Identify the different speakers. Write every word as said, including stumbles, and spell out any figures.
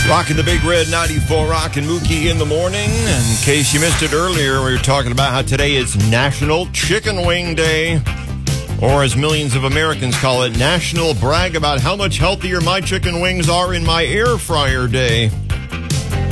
Speaker 1: Rocking the Big Red ninety-four Rock and Mookie in the morning. And in case you missed it earlier, we were talking about how today is National Chicken Wing Day, or as millions of Americans call it, National Brag About How Much Healthier My Chicken Wings Are in My Air Fryer Day.